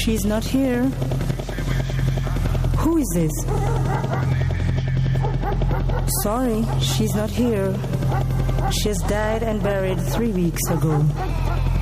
She's not here. Who is this? Sorry, she's not here. She has died and buried 3 weeks ago.